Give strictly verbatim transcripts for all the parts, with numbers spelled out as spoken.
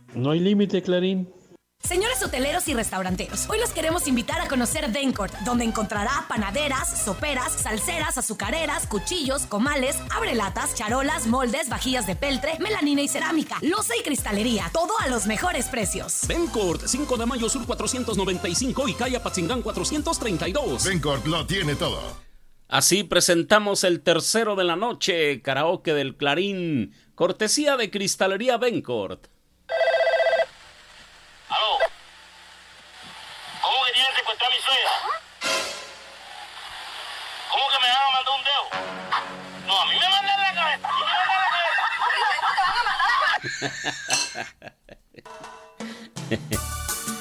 No hay límite, Clarín. Señores hoteleros y restauranteros, hoy los queremos invitar a conocer Dencourt, donde encontrará panaderas, soperas, salseras, azucareras, cuchillos, comales, abrelatas, charolas, moldes, vajillas de peltre, melanina y cerámica, loza y cristalería, todo a los mejores precios. Dencourt, cinco de mayo sur cuatrocientos noventa y cinco y calle Apatzingán cuatrocientos treinta y dos. Dencourt lo tiene todo. Así presentamos el tercero de la noche, karaoke del Clarín, cortesía de Cristalería Dencourt. ¿Aló? ¿Cómo que tienen secuestrada mi suegra? ¿Cómo que me van a mandar un dedo? No, a mí me mandan la cabeza. A mí me mandan la cabeza.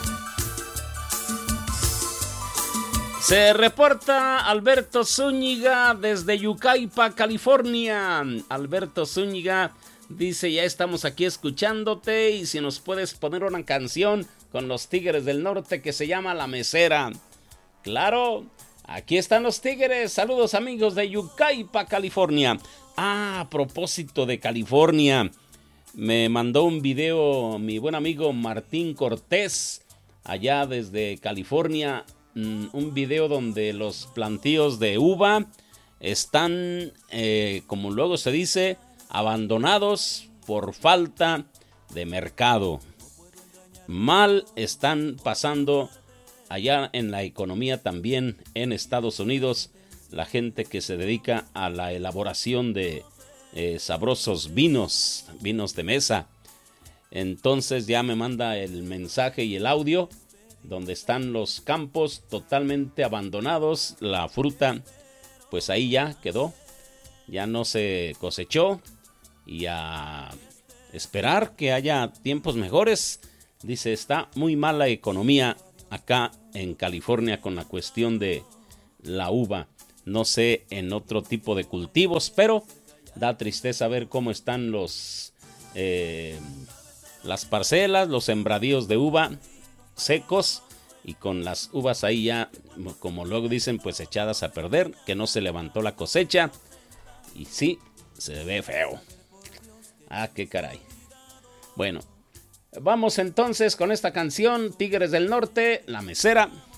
Se reporta Alberto Zúñiga desde Yucaipa, California. Alberto Zúñiga dice, ya estamos aquí escuchándote y si nos puedes poner una canción con los Tigres del Norte que se llama La Mesera. Claro, aquí están los Tigres. Saludos amigos de Yucaipa, California. Ah, a propósito de California, me mandó un video mi buen amigo Martín Cortés, allá desde California, un video donde los plantíos de uva están, eh, como luego se dice, abandonados por falta de mercado. Mal están pasando allá en la economía también en Estados Unidos la gente que se dedica a la elaboración de eh, sabrosos vinos, vinos de mesa. Entonces ya me manda el mensaje y el audio donde están los campos totalmente abandonados, la fruta pues ahí ya quedó, ya no se cosechó. Y a esperar que haya tiempos mejores. Dice, está muy mala economía acá en California con la cuestión de la uva. No sé en otro tipo de cultivos, pero da tristeza ver cómo están los eh, las parcelas, los sembradíos de uva secos y con las uvas ahí ya, como luego dicen, pues echadas a perder, que no se levantó la cosecha. Y sí, se ve feo. Ah, qué caray. Bueno, vamos entonces con esta canción, Tigres del Norte, La Mesera.